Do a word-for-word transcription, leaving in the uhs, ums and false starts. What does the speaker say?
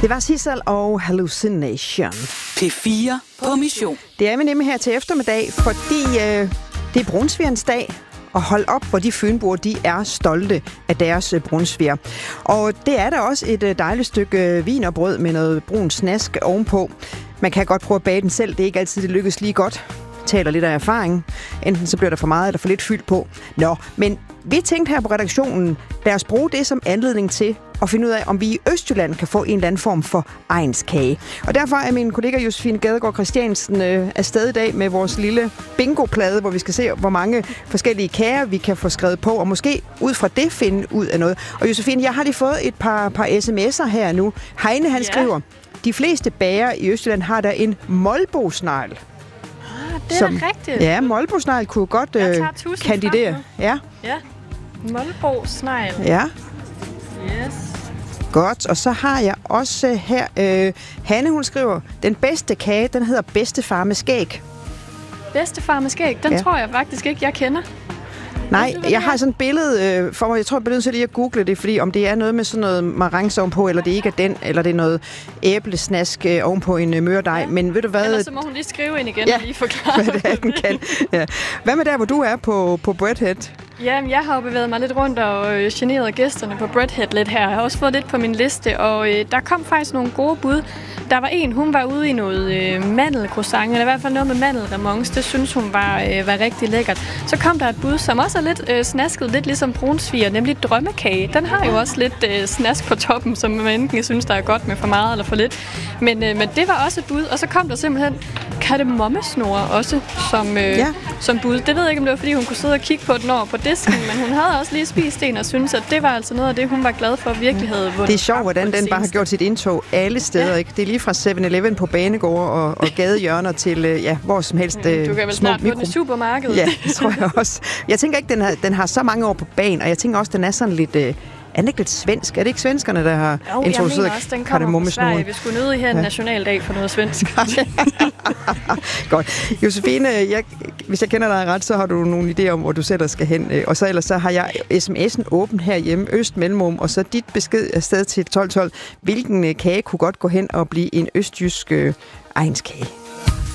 Det var Sissel og Hallucination. P fire på mission. Det er vi nemlig her til eftermiddag, fordi øh, det er brunsvigerens dag. Og hold op, hvor de fynboer, de er stolte af deres øh, brunsviger. Og det er da også et øh, dejligt stykke øh, wienerbrød med noget brun snask ovenpå. Man kan godt prøve at bage den selv. Det er ikke altid, det lykkes lige godt. Taler lidt af erfaring. Enten så bliver der for meget eller for lidt fyldt på. Nå, men vi tænkte her på redaktionen, lad os bruge det som anledning til at finde ud af, om vi i Østjylland kan få en eller anden form for egnskage. Og derfor er min kollega Josefine Gadegaard Christiansen øh, afsted i dag med vores lille bingo-plade, hvor vi skal se, hvor mange forskellige kager vi kan få skrevet på, og måske ud fra det finde ud af noget. Og Josefine, jeg har lige fået et par, par sms'er her nu. Heine, han ja. skriver, de fleste bager i Østjylland har der en molbosnegl. Det er som, rigtigt. Ja, molbosnegl kunne godt øh, kandidere. Ja. Ja, molbosnegl. Ja. Yes. Godt, og så har jeg også her, øh, Hanne, hun skriver, den bedste kage, den hedder bedstefar med skæg. Bedstefar med skæg, den ja. tror jeg faktisk ikke, jeg kender. Nej, jeg har sådan et billede øh, for mig. Jeg tror, jeg bliver nødt til lige at google det, fordi om det er noget med sådan noget marangs ovenpå, eller det ikke er den, eller det er noget æblesnask øh, ovenpå en øh, mørdej. Ja. Men ved du hvad? Ellers så må hun lige skrive ind igen ja, og lige forklare, hvad det er, den kan. Ja. Hvad med der, hvor du er på, på Breadhead? Jamen, jeg har jo bevæget mig lidt rundt og øh, generet gæsterne på Breadhead lidt her. Jeg har også fået lidt på min liste, og øh, der kom faktisk nogle gode bud. Der var en, hun var ude i noget øh, mandelcroissant, eller i hvert fald noget med mandelremonce. Det synes hun var, øh, var rigtig lækkert. Så kom der et bud, som også er lidt øh, snasket, lidt ligesom brunsviger, nemlig drømmekage. Den har jo også lidt øh, snask på toppen, som man enten synes, der er godt med for meget eller for lidt. Men, øh, men det var også et bud, og så kom der simpelthen kardemommesnore også som, øh, ja. som bud. Det ved jeg ikke, om det var, fordi hun kunne sidde og kigge på den over på disken, men hun havde også lige spist en og synes, at det var altså noget af det, hun var glad for, virkelig havde vundet. Det er sjovt, hvordan den bare har gjort sit indtog alle steder, ja. ikke? Det er lige fra seven eleven på banegårde og, og gadehjørner til, ja, hvor som helst øh, Du kan vel snart mikro... på den supermarked. Ja, det tror jeg også. Jeg tænker ikke, den har, den har så mange år på banen, og jeg tænker også, den er sådan lidt... Øh, er det ikke lidt svensk? Er det ikke svenskerne, der har jo, introduceret jeg mener også, den kommer fra Sverige. Vi skulle nødt i her en ja. nationaldag for noget svensk. Godt. Josefine, jeg, hvis jeg kender dig ret, så har du nogle idéer om, hvor du selv skal hen. Og så ellers så har jeg sms'en åben herhjemme, Øst Mellemrum, og så dit besked afsted til tolv tolv. Hvilken kage kunne godt gå hen og blive en østjysk øh, egenskage?